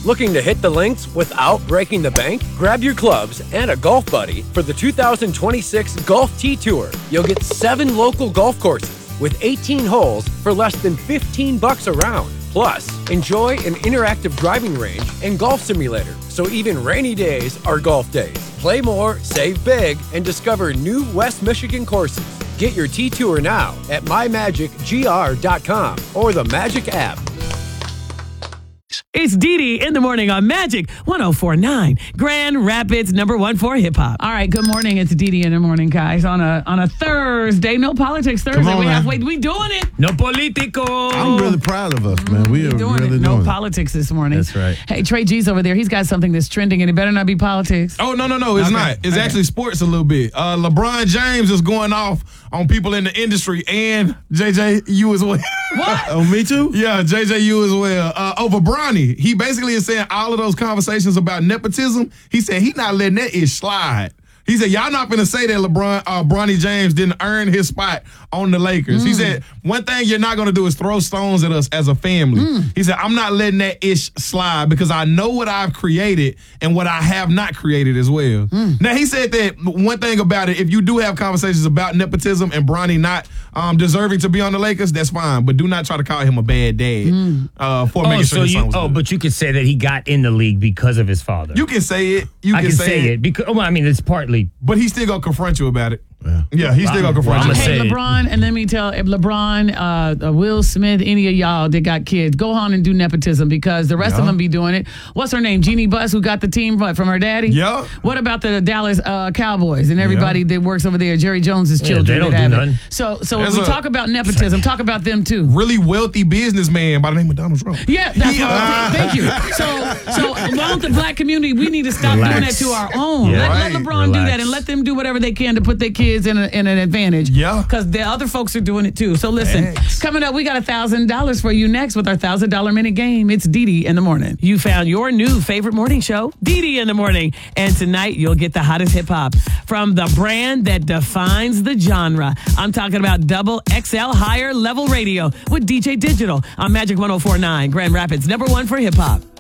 Looking to hit the links without breaking the bank? Grab your clubs and a golf buddy for the 2026 Golf T Tour. You'll get 7 local golf courses with 18 holes for less than $15 a round. Plus, enjoy an interactive driving range and golf simulator, so even rainy days are golf days. Play more, save big, and discover new West Michigan courses. Get your T-Tour now at mymagicgr.com or the Magic app. It's Dee in the morning on Magic 104.9, Grand Rapids #1 for hip hop. All right, good morning. It's Dee in the morning, guys. On a Thursday, no politics Thursday. We doing it. No politico. I'm really proud of us, man. We are doing really it. doing No it. politics this morning. That's right. Hey, Trey G's over there. He's got something that's trending, and it better not be politics. Oh, no, it's not. It's actually sports a little bit. LeBron James is going off on people in the industry, and JJ, you as well. What? Oh, me too? Yeah, JJ, you as well. Over Bronny. He basically is saying all of those conversations about nepotism, he said he not letting that ish slide. He said, y'all not finna say that Bronny James didn't earn his spot on the Lakers. He said, one thing you're not gonna do is throw stones at us as a family. He said, I'm not letting that ish slide because I know what I've created and what I have not created as well. Now, he said that one thing about it, if you do have conversations about nepotism and Bronny not deserving to be on the Lakers, that's fine. But do not try to call him a bad dad for making sure his son was good. But you could say that he got in the league because of his father. You can say it. I can say it because it's partly. But he's still gonna confront you about it. Yeah, he's still gonna confront you. Hey, LeBron, and let me tell LeBron, Will Smith, any of y'all that got kids, go on and do nepotism because the rest of them be doing it. What's her name? Jeannie Buss, who got the team from her daddy? Yeah. What about the Dallas Cowboys and everybody that works over there? Jerry Jones's children. They don't that do have it. nothing. So when we talk about nepotism, talk about them too. Really wealthy businessman by the name of Donald Trump. Yeah, that's thank you. So among the black community, we need to stop doing that to our own. Yeah. Let LeBron do that and let them do whatever they can to put their kids in an advantage. Yeah. Because the other folks are doing it too. So listen, coming up, we got $1,000 for you next with our $1,000 minute game. It's Dee in the morning. You found your new favorite morning show, Dee in the morning. And tonight, you'll get the hottest hip hop from the brand that defines the genre. I'm talking about Double XL Higher Level Radio with DJ Digital on Magic 104.9, Grand Rapids #1 for hip hop.